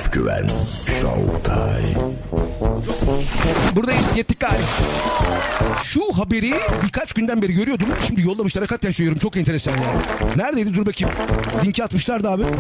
Özgüven Showtime. Buradayız, yettik galiba. Şu haberi birkaç günden beri görüyordum. Şimdi yollamışlar. Hakikaten söylüyorum, çok enteresan ya. Neredeydi? Dur bakayım. Linki atmışlardı abi.